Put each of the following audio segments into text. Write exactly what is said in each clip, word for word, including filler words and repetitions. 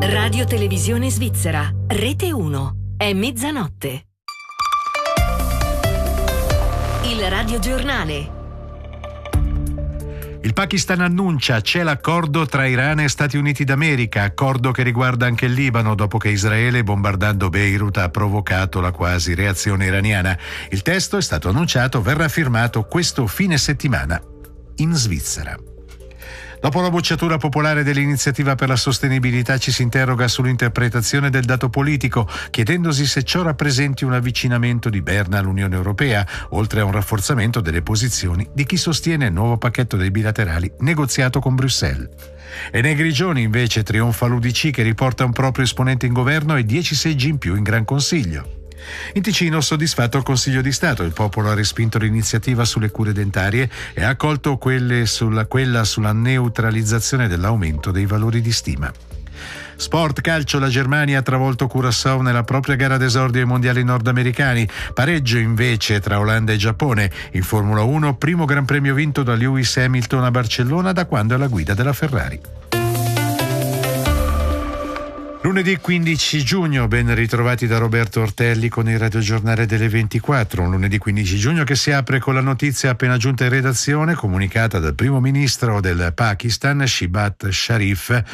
Radio Televisione Svizzera, Rete uno. È mezzanotte. Il radiogiornale. Il Pakistan annuncia c'è l'accordo tra Iran e Stati Uniti d'America, accordo che riguarda anche il Libano dopo che Israele, bombardando Beirut, ha provocato la quasi reazione iraniana. Il testo è stato annunciato, verrà firmato questo fine settimana in Svizzera. Dopo la bocciatura popolare dell'iniziativa per la sostenibilità ci si interroga sull'interpretazione del dato politico, chiedendosi se ciò rappresenti un avvicinamento di Berna all'Unione Europea, oltre a un rafforzamento delle posizioni di chi sostiene il nuovo pacchetto dei bilaterali negoziato con Bruxelles. E nei Grigioni invece trionfa l'U D C che riporta un proprio esponente in governo e dieci seggi in più in Gran Consiglio. In Ticino soddisfatto il Consiglio di Stato, il popolo ha respinto l'iniziativa sulle cure dentarie e ha accolto quelle sulla, quella sulla neutralizzazione dell'aumento dei valori di stima. Sport calcio, la Germania ha travolto Curaçao nella propria gara d'esordio ai mondiali nordamericani, pareggio invece tra Olanda e Giappone. In Formula uno, primo gran premio vinto da Lewis Hamilton a Barcellona da quando è alla guida della Ferrari. Lunedì quindici giugno, ben ritrovati da Roberto Ortelli con il radiogiornale delle ventiquattro. Un lunedì quindici giugno che si apre con la notizia appena giunta in redazione, comunicata dal primo ministro del Pakistan, Shehbaz Sharif,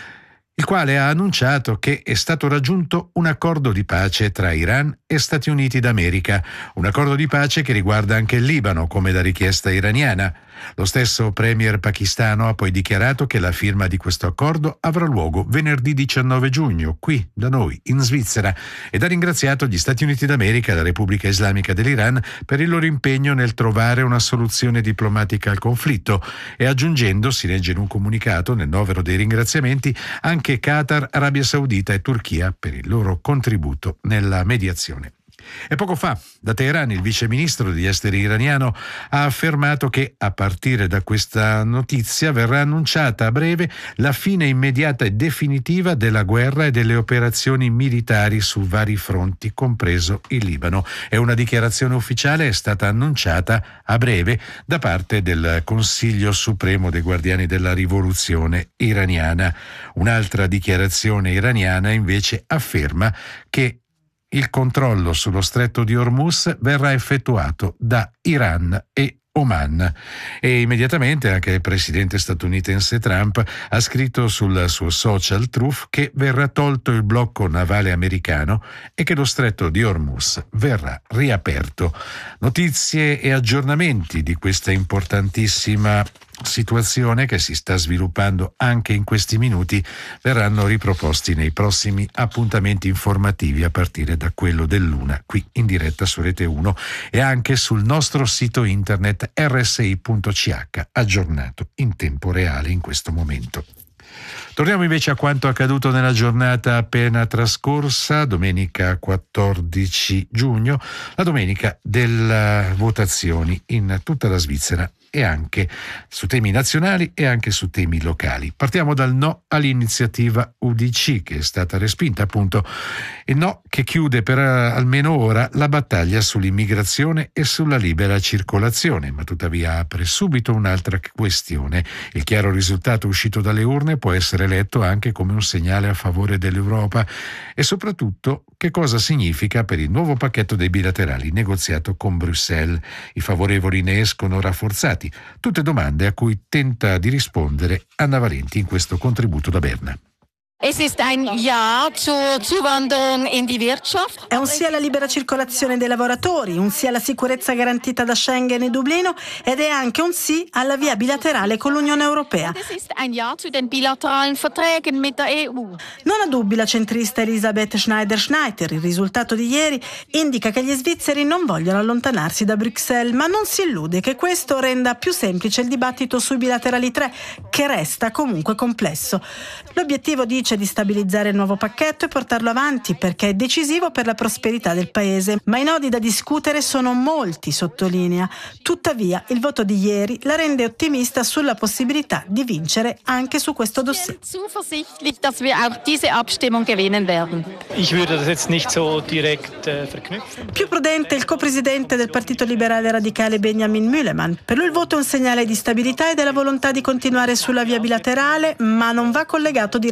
il quale ha annunciato che è stato raggiunto un accordo di pace tra Iran e Stati Uniti d'America, un accordo di pace che riguarda anche il Libano, come da richiesta iraniana. Lo stesso premier pakistano ha poi dichiarato che la firma di questo accordo avrà luogo venerdì diciannove giugno, qui da noi, in Svizzera, ed ha ringraziato gli Stati Uniti d'America e la Repubblica Islamica dell'Iran per il loro impegno nel trovare una soluzione diplomatica al conflitto, e aggiungendo, si legge in un comunicato, nel novero dei ringraziamenti, anche Qatar, Arabia Saudita e Turchia per il loro contributo nella mediazione. E poco fa, da Teheran, il vice ministro degli esteri iraniano ha affermato che a partire da questa notizia verrà annunciata a breve la fine immediata e definitiva della guerra e delle operazioni militari su vari fronti, compreso il Libano. E una dichiarazione ufficiale è stata annunciata a breve da parte del Consiglio Supremo dei Guardiani della Rivoluzione iraniana. Un'altra dichiarazione iraniana invece afferma che il controllo sullo stretto di Hormuz verrà effettuato da Iran e Oman. E immediatamente anche il presidente statunitense Trump ha scritto sul suo social Truth che verrà tolto il blocco navale americano e che lo stretto di Hormuz verrà riaperto. Notizie e aggiornamenti di questa importantissima situazione che si sta sviluppando anche in questi minuti verranno riproposti nei prossimi appuntamenti informativi a partire da quello dell'una qui in diretta su Rete uno e anche sul nostro sito internet erre esse i punto ci acca, aggiornato in tempo reale in questo momento. Torniamo invece a quanto accaduto nella giornata appena trascorsa, domenica quattordici giugno, la domenica delle votazioni in tutta la Svizzera e anche su temi nazionali e anche su temi locali. Partiamo dal no all'iniziativa U D C che è stata respinta, appunto, il no che chiude per almeno ora la battaglia sull'immigrazione e sulla libera circolazione, ma tuttavia apre subito un'altra questione. Il chiaro risultato uscito dalle urne può essere letto anche come un segnale a favore dell'Europa e soprattutto che cosa significa per il nuovo pacchetto dei bilaterali negoziato con Bruxelles. I favorevoli ne escono rafforzati. Tutte domande a cui tenta di rispondere Anna Valenti in questo contributo da Berna. Es ist ein Ja zur Zuwanderung in die Wirtschaft. È un sì alla libera circolazione dei lavoratori, un sì alla sicurezza garantita da Schengen e Dublino ed è anche un sì alla via bilaterale con l'Unione Europea. Es ist ein Ja zu den bilateralen Verträgen mit der E U. Non ha dubbi la centrista Elisabeth Schneider-Schneider. Il risultato di ieri indica che gli svizzeri non vogliono allontanarsi da Bruxelles, ma non si illude che questo renda più semplice il dibattito sui bilaterali tre, che resta comunque complesso. L'obiettivo, dice, di stabilizzare il nuovo pacchetto e portarlo avanti perché è decisivo per la prosperità del paese, ma i nodi da discutere sono molti, sottolinea. Tuttavia il voto di ieri la rende ottimista sulla possibilità di vincere anche su questo dossier. Zuversichtlich, dass wir auch diese Abstimmung gewinnen werden. Ich würde das jetzt nicht so direkt äh, verknüpfen. Più prudente il copresidente del Partito Liberale Radicale Benjamin Mühlemann. Per lui il voto è un segnale di stabilità e della volontà di continuare sulla via bilaterale, ma non va collegato direttamente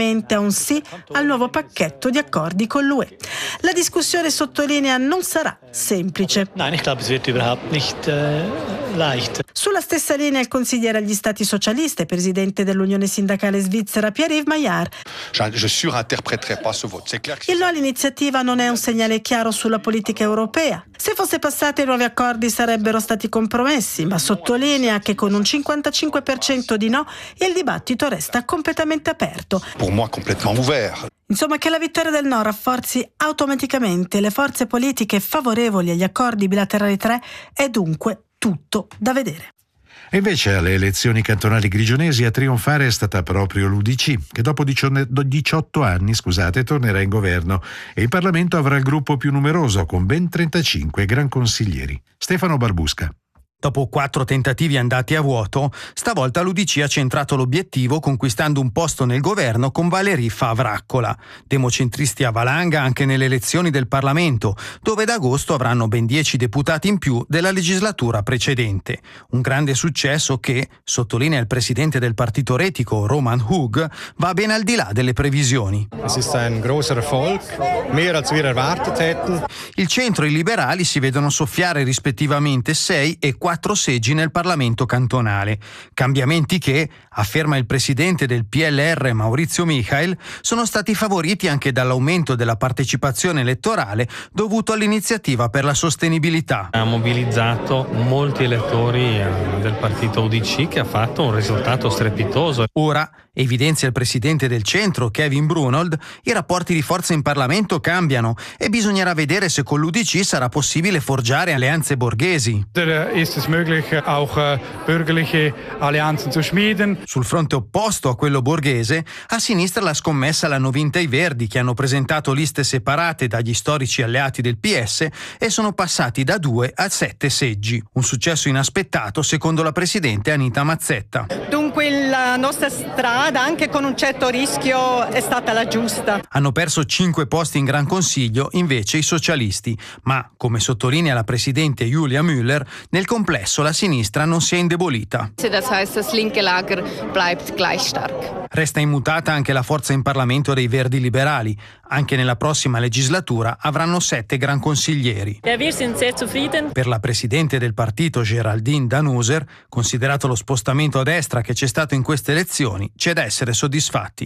finalmente a un sì al nuovo pacchetto di accordi con l'U E. La discussione, sottolinea, non sarà semplice. Nein, ich glaube, es wird überhaupt nicht äh, leicht. Sulla stessa linea il consigliere agli Stati Socialisti e presidente dell'Unione Sindacale Svizzera Pierre-Yves Maillard. Je surinterpréterai pas ce vote. C'est clair que Il no all'iniziativa non è un segnale chiaro sulla politica europea. Se fosse passata i nuovi accordi sarebbero stati compromessi, ma sottolinea che con un cinquantacinque per cento di no il dibattito resta completamente aperto. pour moi complètement ouvert. Insomma, che la vittoria del no rafforzi automaticamente le forze politiche favorevoli agli accordi bilaterali tre è dunque tutto da vedere. E invece alle elezioni cantonali grigionesi a trionfare è stata proprio l'U D C, che dopo diciotto anni, scusate, tornerà in governo e il Parlamento avrà il gruppo più numeroso, con ben trentacinque gran consiglieri. Stefano Barbusca. Dopo quattro tentativi andati a vuoto, stavolta l'U D C ha centrato l'obiettivo conquistando un posto nel governo con Valérie Favre-Accola. Democentristi a valanga anche nelle elezioni del Parlamento, dove da agosto avranno ben dieci deputati in più della legislatura precedente. Un grande successo che, sottolinea il presidente del partito retico Roman Hug, va ben al di là delle previsioni. Es ist ein großer Erfolg, mehr als wir erwartet hätten. Il centro e i liberali si vedono soffiare rispettivamente sei e quattro seggi nel Parlamento cantonale. Cambiamenti che, afferma il presidente del P L R Maurizio Michael, sono stati favoriti anche dall'aumento della partecipazione elettorale dovuto all'iniziativa per la sostenibilità. Ha mobilizzato molti elettori del partito U D C che ha fatto un risultato strepitoso. Ora, evidenzia il presidente del centro Kevin Brunold, i rapporti di forza in Parlamento cambiano e bisognerà vedere se con l'U D C sarà possibile forgiare alleanze borghesi. Ist es möglich, auch bürgerliche Allianzen zu schmieden? Sul fronte opposto a quello borghese, a sinistra la scommessa l'hanno vinta i Verdi, che hanno presentato liste separate dagli storici alleati del P S e sono passati da due a sette seggi. Un successo inaspettato secondo la presidente Anita Mazzetta. Dunque la nostra strada, anche con un certo rischio, è stata la giusta. Hanno perso cinque posti in Gran Consiglio invece i socialisti, ma, come sottolinea la presidente Julia Müller, nel complesso la sinistra non si è indebolita. Das heißt, das linke Lager bleibt gleich stark. Resta immutata anche la forza in Parlamento dei Verdi liberali. Anche nella prossima legislatura avranno sette gran consiglieri. Wir sind sehr zufrieden. Per la presidente del partito Geraldine Danuser, considerato lo spostamento a destra che c'è stato in queste elezioni, c'è da essere soddisfatti.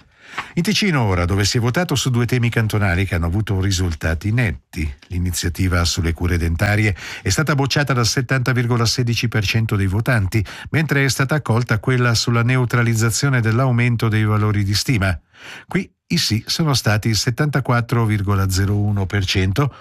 In Ticino ora, dove si è votato su due temi cantonali che hanno avuto risultati netti. L'iniziativa sulle cure dentarie è stata bocciata dal settanta virgola sedici per cento dei votanti, mentre è stata accolta quella sulla neutralizzazione dell'aumento dei valori di stima. Qui i sì sono stati il settantaquattro virgola zero uno per cento,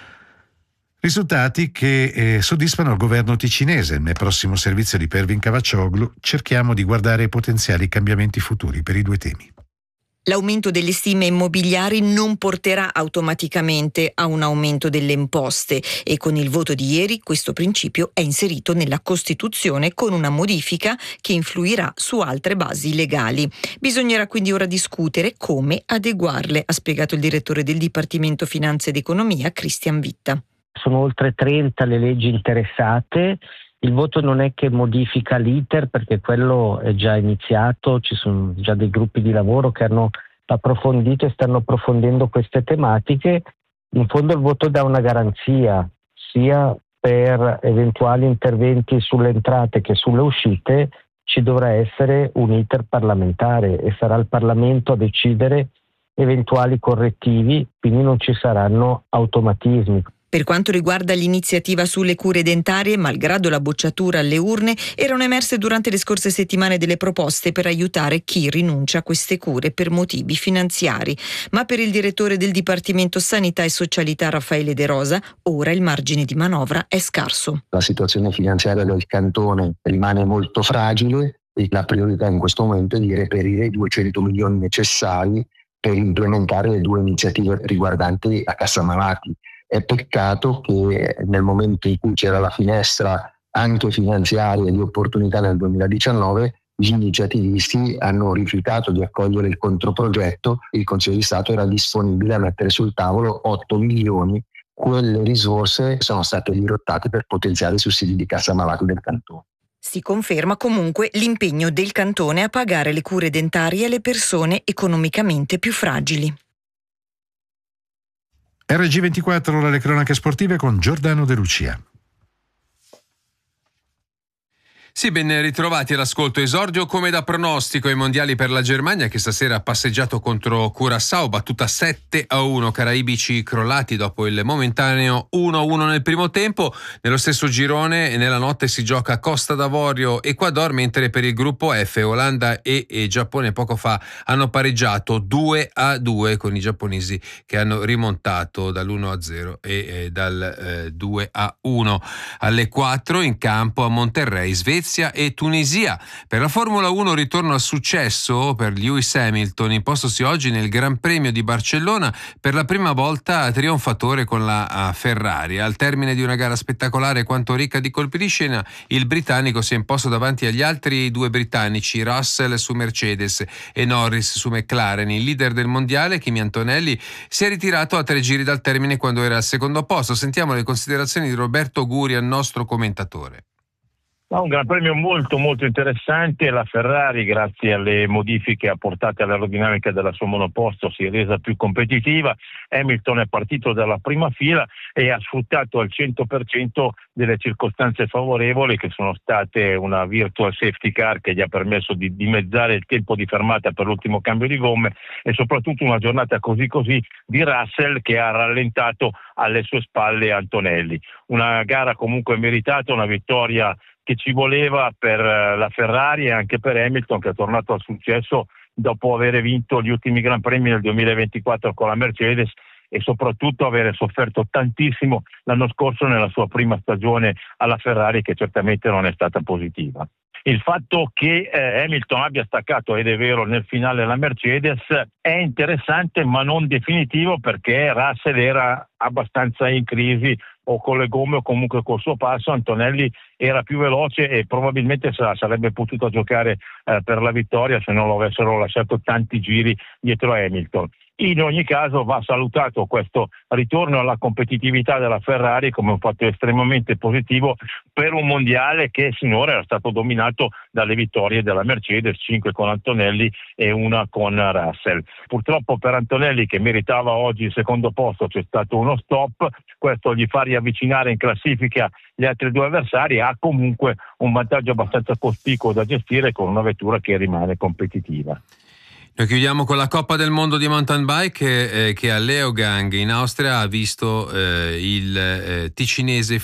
risultati che eh, soddisfano il governo ticinese. Nel prossimo servizio di Pervin Cavaccioglu cerchiamo di guardare i potenziali cambiamenti futuri per i due temi. L'aumento delle stime immobiliari non porterà automaticamente a un aumento delle imposte e con il voto di ieri questo principio è inserito nella Costituzione con una modifica che influirà su altre basi legali. Bisognerà quindi ora discutere come adeguarle, ha spiegato il direttore del Dipartimento Finanza ed Economia, Christian Vitta. Sono oltre trenta le leggi interessate. Il voto non è che modifica l'iter, perché quello è già iniziato, ci sono già dei gruppi di lavoro che hanno approfondito e stanno approfondendo queste tematiche. In fondo il voto dà una garanzia sia per eventuali interventi sulle entrate che sulle uscite. Ci dovrà essere un iter parlamentare e sarà il Parlamento a decidere eventuali correttivi, quindi non ci saranno automatismi. Per quanto riguarda l'iniziativa sulle cure dentarie, malgrado la bocciatura alle urne, erano emerse durante le scorse settimane delle proposte per aiutare chi rinuncia a queste cure per motivi finanziari. Ma per il direttore del Dipartimento Sanità e Socialità Raffaele De Rosa, ora il margine di manovra è scarso. La situazione finanziaria del cantone rimane molto fragile e la priorità in questo momento è di reperire i duecento milioni necessari per implementare le due iniziative riguardanti la Cassa Malati. È peccato che nel momento in cui c'era la finestra anche finanziaria di opportunità nel duemiladiciannove, gli iniziativisti hanno rifiutato di accogliere il controprogetto. Il Consiglio di Stato era disponibile a mettere sul tavolo otto milioni. Quelle risorse sono state dirottate per potenziare i sussidi di Cassa Malati del cantone. Si conferma comunque l'impegno del cantone a pagare le cure dentarie alle persone economicamente più fragili. R G ventiquattro, ora le cronache sportive con Giordano De Lucia. Sì, ben ritrovati all'ascolto. Esordio come da pronostico ai mondiali per la Germania, che stasera ha passeggiato contro Curaçao, battuta sette a uno, caraibici crollati dopo il momentaneo uno a uno nel primo tempo. Nello stesso girone nella notte si gioca Costa d'Avorio, Ecuador, mentre per il gruppo F Olanda e, e Giappone poco fa hanno pareggiato due a due con i giapponesi che hanno rimontato dall'uno a zero e eh, dal eh, due a uno. Alle quattro in campo a Monterrey, Svezia e Tunisia. Per la Formula uno ritorno al successo per Lewis Hamilton, impostosi oggi nel Gran Premio di Barcellona per la prima volta trionfatore con la Ferrari. Al termine di una gara spettacolare quanto ricca di colpi di scena, il britannico si è imposto davanti agli altri due britannici, Russell su Mercedes e Norris su McLaren. Il leader del mondiale, Kimi Antonelli, si è ritirato a tre giri dal termine quando era al secondo posto. Sentiamo le considerazioni di Roberto Guria, nostro commentatore. Un Gran Premio molto molto interessante. La Ferrari, grazie alle modifiche apportate all'aerodinamica della sua monoposto, si è resa più competitiva. Hamilton è partito dalla prima fila e ha sfruttato al cento per cento delle circostanze favorevoli, che sono state una virtual safety car che gli ha permesso di dimezzare il tempo di fermata per l'ultimo cambio di gomme, e soprattutto una giornata così così di Russell, che ha rallentato alle sue spalle Antonelli. Una gara comunque meritata, una vittoria che ci voleva per la Ferrari e anche per Hamilton, che è tornato al successo dopo aver vinto gli ultimi Gran Premi nel duemilaventiquattro con la Mercedes e soprattutto avere sofferto tantissimo l'anno scorso nella sua prima stagione alla Ferrari, che certamente non è stata positiva. Il fatto che eh, Hamilton abbia staccato, ed è vero, nel finale la Mercedes è interessante ma non definitivo, perché Russell era abbastanza in crisi o con le gomme o comunque col suo passo. Antonelli era più veloce e probabilmente sarebbe potuto giocare eh, per la vittoria se non lo avessero lasciato tanti giri dietro a Hamilton. In ogni caso va salutato questo ritorno alla competitività della Ferrari come un fatto estremamente positivo per un mondiale che sinora era stato dominato dalle vittorie della Mercedes, cinque con Antonelli e una con Russell. Purtroppo per Antonelli, che meritava oggi il secondo posto, c'è stato uno stop. Questo gli fa riavvicinare in classifica gli altri due avversari. Ha comunque un vantaggio abbastanza cospicuo da gestire con una vettura che rimane competitiva. Noi chiudiamo con la Coppa del Mondo di mountain bike eh, che a Leogang in Austria ha visto eh, il eh, ticinese